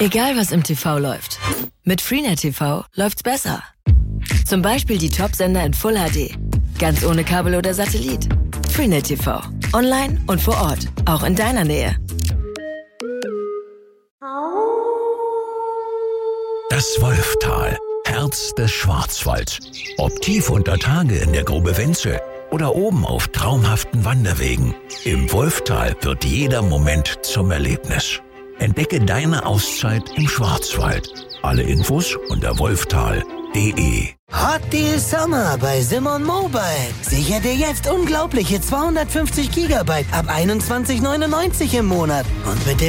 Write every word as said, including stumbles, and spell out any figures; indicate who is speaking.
Speaker 1: Egal was im T V läuft, mit Freenet T V läuft's besser. Zum Beispiel die Top-Sender in Full H D, ganz ohne Kabel oder Satellit. Freenet T V, online und vor Ort, auch in deiner Nähe.
Speaker 2: Das Wolftal, Herz des Schwarzwalds. Ob tief unter Tage in der Grube Wenzel oder oben auf traumhaften Wanderwegen. Im Wolftal wird jeder Moment zum Erlebnis. Entdecke deine Auszeit im Schwarzwald. Alle Infos unter wolftal punkt de.
Speaker 3: Hot Deal Summer bei Simon Mobile. Sicher dir jetzt unglaubliche zweihundertfünfzig Gigabyte ab einundzwanzig neunundneunzig im Monat. Und mit dem